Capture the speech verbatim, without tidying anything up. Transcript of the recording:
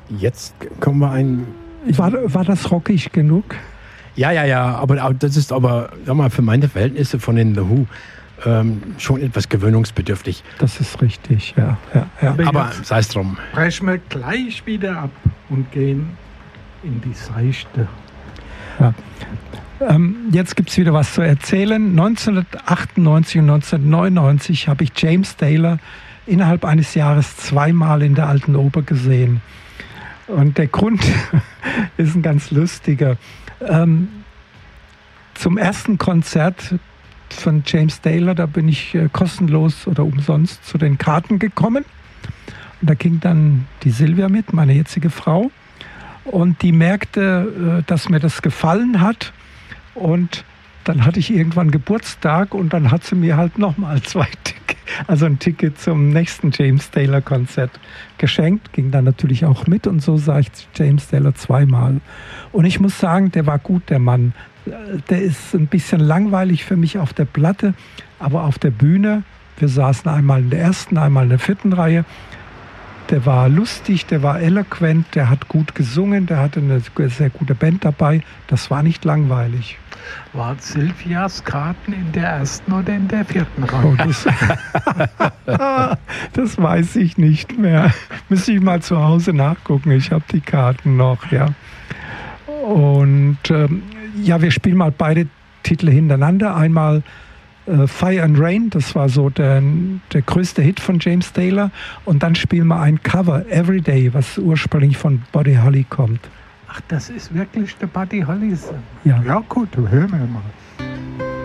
Jetzt kommen wir ein... War, war das rockig genug? Ja, ja, ja, aber das ist aber, sag mal, für meine Verhältnisse von den The Who ähm, schon etwas gewöhnungsbedürftig. Das ist richtig, ja. ja, ja. Aber, aber sei es drum. Brechen wir gleich wieder ab und gehen in die Seichte. Ja. Ähm, jetzt gibt es wieder was zu erzählen. neunzehnhundertachtundneunzig und neunzehnhundertneunundneunzig habe ich James Taylor innerhalb eines Jahres zweimal in der Alten Oper gesehen. Und der Grund ist ein ganz lustiger. Ähm, zum ersten Konzert von James Taylor, da bin ich äh, kostenlos oder umsonst zu den Karten gekommen. Und da ging dann die Silvia mit, meine jetzige Frau. Und die merkte, äh, dass mir das gefallen hat. Und dann hatte ich irgendwann Geburtstag und dann hat sie mir halt nochmal zwei Tickets, also ein Ticket zum nächsten James Taylor Konzert geschenkt. Ging dann natürlich auch mit und so sah ich James Taylor zweimal. Und ich muss sagen, der war gut, der Mann. Der ist ein bisschen langweilig für mich auf der Platte, aber auf der Bühne, wir saßen einmal in der ersten, einmal in der vierten Reihe. Der war lustig, der war eloquent, der hat gut gesungen, der hatte eine sehr gute Band dabei. Das war nicht langweilig. Waren Silvias Karten in der ersten oder in der vierten Reihe? Oh, das, das weiß ich nicht mehr. Müsste ich mal zu Hause nachgucken. Ich habe die Karten noch, ja. Und ähm, ja, wir spielen mal beide Titel hintereinander. Einmal äh, Fire and Rain, das war so der, der größte Hit von James Taylor. Und dann spielen wir ein Cover, Everyday, was ursprünglich von Buddy Holly kommt. Ach, das ist wirklich der Buddy Holly. Ja. Ja, gut, hören wir mal.